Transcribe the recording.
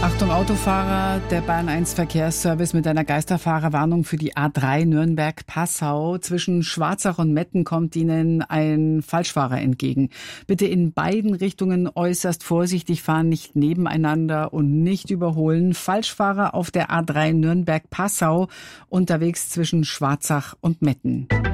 Achtung Autofahrer, der Bahn 1 Verkehrsservice mit einer Geisterfahrerwarnung für die A3 Nürnberg-Passau. Zwischen Schwarzach und Metten kommt Ihnen ein Falschfahrer entgegen. Bitte in beiden Richtungen äußerst vorsichtig fahren, nicht nebeneinander und nicht überholen. Falschfahrer auf der A3 Nürnberg-Passau unterwegs zwischen Schwarzach und Metten.